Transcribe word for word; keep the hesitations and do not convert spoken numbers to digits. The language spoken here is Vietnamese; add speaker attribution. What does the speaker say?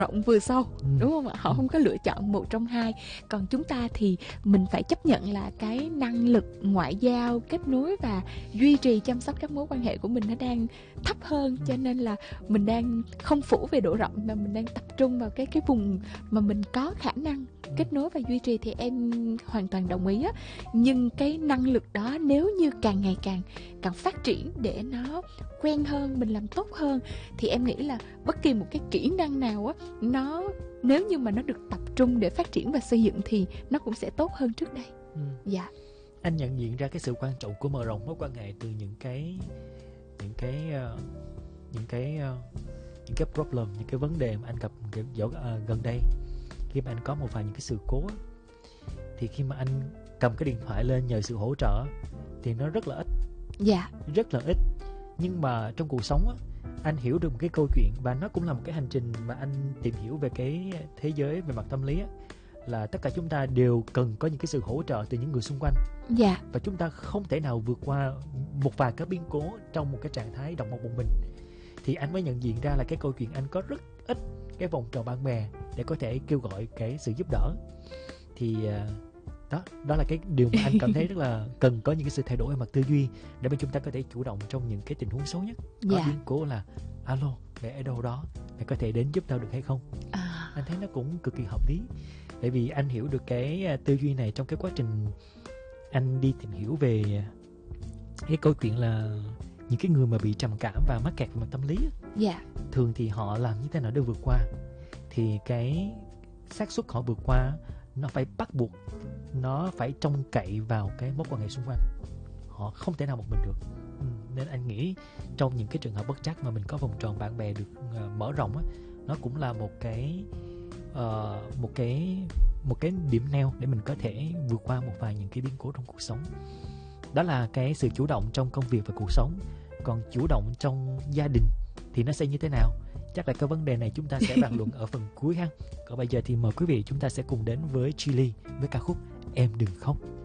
Speaker 1: rộng vừa sâu,
Speaker 2: Ừ.
Speaker 1: đúng không ạ? Họ
Speaker 2: Ừ.
Speaker 1: không có lựa chọn một trong hai. Còn chúng ta thì mình phải chấp nhận là cái năng lực ngoại giao, kết nối và duy trì chăm sóc các mối quan hệ của mình nó đang thấp hơn, cho nên là mình đang không phủ về độ rộng mà mình đang tập trung vào cái cái vùng mà mình có khả năng kết nối và duy trì, thì em hoàn toàn đồng ý á. Nhưng cái năng lực đó nếu như càng ngày càng càng phát triển để nó quen hơn, mình làm tốt hơn, thì em nghĩ là bất kỳ một cái kỹ năng nào á, nó nếu như mà nó được tập trung để phát triển và xây dựng thì nó cũng sẽ tốt hơn trước đây.
Speaker 2: Ừ.
Speaker 1: Dạ.
Speaker 2: Anh nhận diện ra cái sự quan trọng của mở rộng mối quan hệ từ những cái những cái uh, những cái uh, những cái problem, những cái vấn đề mà anh gặp dạo uh, gần đây, khi mà anh có một vài những cái sự cố á, thì khi mà anh cầm cái điện thoại lên nhờ sự hỗ trợ thì nó rất là ít.
Speaker 1: Dạ.
Speaker 2: Rất là ít. Nhưng mà trong cuộc sống á, anh hiểu được một cái câu chuyện, và nó cũng là một cái hành trình mà anh tìm hiểu về cái thế giới về mặt tâm lý á, là tất cả chúng ta đều cần có những cái sự hỗ trợ từ những người xung quanh.
Speaker 1: Dạ.
Speaker 2: Và chúng ta không thể nào vượt qua một vài cái biến cố trong một cái trạng thái độc một một mình. Thì anh mới nhận diện ra là cái câu chuyện anh có rất ít cái vòng tròn bạn bè để có thể kêu gọi cái sự giúp đỡ. Thì đó, đó là cái điều mà anh cảm thấy rất là cần có những cái sự thay đổi về mặt tư duy để mà chúng ta có thể chủ động trong những cái tình huống xấu nhất. Có
Speaker 1: Dạ.
Speaker 2: biến cố là alo, mẹ ở đâu đó, mẹ có thể đến giúp tao được hay không?
Speaker 1: À.
Speaker 2: Anh thấy nó cũng cực kỳ hợp lý. Bởi vì anh hiểu được cái tư duy này trong cái quá trình anh đi tìm hiểu về cái câu chuyện là những cái người mà bị trầm cảm và mắc kẹt về mặt tâm lý.
Speaker 1: Dạ.
Speaker 2: Thường thì họ làm như thế nào để vượt qua? Thì cái xác suất họ vượt qua nó phải bắt buộc, nó phải trông cậy vào cái mối quan hệ xung quanh. Họ không thể nào một mình được. Ừ, nên anh nghĩ trong những cái trường hợp bất trắc mà mình có vòng tròn bạn bè được uh, mở rộng á, nó cũng là một cái uh, một cái một cái điểm neo để mình có thể vượt qua một vài những cái biến cố trong cuộc sống. Đó là cái sự chủ động trong công việc và cuộc sống. Còn chủ động trong gia đình thì nó sẽ như thế nào? Chắc là cái vấn đề này chúng ta sẽ bàn luận ở phần cuối ha. Còn bây giờ thì mời quý vị chúng ta sẽ cùng đến với Chillies với ca khúc Em Đừng Khóc.